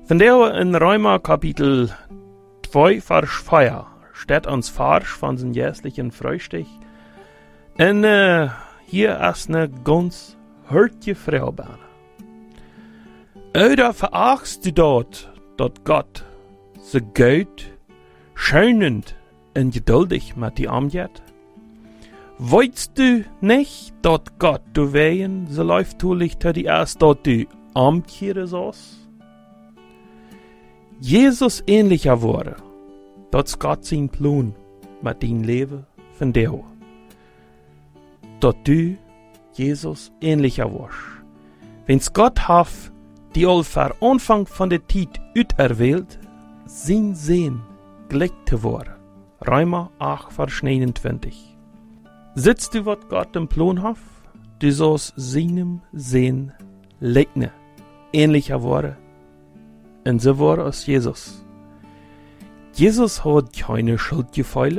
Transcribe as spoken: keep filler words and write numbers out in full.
Vandaar in Römer Kapitel zwei, Vers vier steht uns Vers von den jährlichen Frühstück. Und äh, hier ist eine ganz hurtige Frau bei. Oder verachtst du dort, dort Gott so gut, schönend und geduldig mit dir umgeht? Weißt du nicht, dort Gott du wehen, so läuft du licht die erst dort du umkehren sollst? Jesus ähnlicher wurde, dort Gott sein Plan mit dein Leben von dir. Dort du Jesus ähnlicher wirst. Wenn's Gott haf, die all vor Anfang von der Zeit uterwählt, sein Sehen gleich zu worden. Römer acht, Vers neunundzwanzig. Sitzt du, wat Gott im Plan haf, du sollst seinem Sehen legne, ähnlicher worden. Und so war es Jesus. Jesus hat keine Schuldgefühle,